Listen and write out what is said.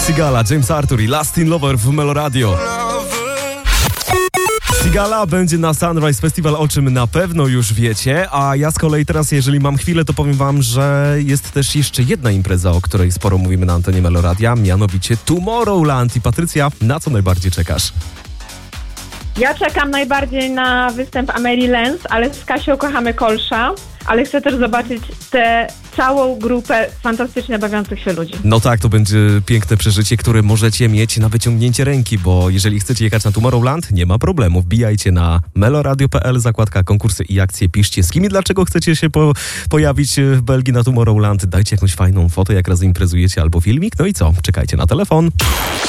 Sigala, James Arthur i Lasting Lover w Melo Radio. Sigala będzie na Sunrise Festival, o czym na pewno już wiecie, a ja z kolei teraz, jeżeli mam chwilę, to powiem wam, że jest też jeszcze jedna impreza, o której sporo mówimy na antenie Melo Radia, mianowicie Tomorrowland. I Patrycja, na co najbardziej czekasz? Ja czekam najbardziej na występ Amelie Lenz, ale z Kasią kochamy Kolsza, ale chcę też zobaczyć tę całą grupę fantastycznie bawiących się ludzi. No tak, to będzie piękne przeżycie, które możecie mieć na wyciągnięcie ręki, bo jeżeli chcecie jechać na Tomorrowland, nie ma problemu. Wbijajcie na meloradio.pl, zakładka konkursy i akcje, piszcie z kim i dlaczego chcecie się pojawić w Belgii na Tomorrowland. Dajcie jakąś fajną fotę, jak razem imprezujecie albo filmik. No i co? Czekajcie na telefon.